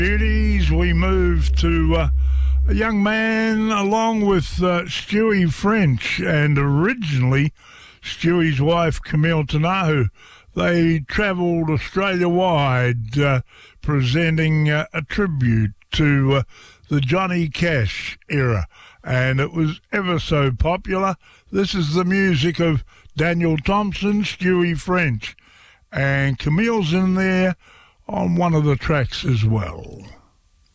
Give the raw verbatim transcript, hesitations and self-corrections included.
Beauties, we move to uh, a young man along with uh, Stewie French, and originally Stewie's wife Camille Tanahu. They travelled Australia-wide uh, presenting uh, a tribute to uh, the Johnny Cash era, and it was ever so popular. This is the music of Daniel Thompson, Stewie French, and Camille's in there on one of the tracks as well.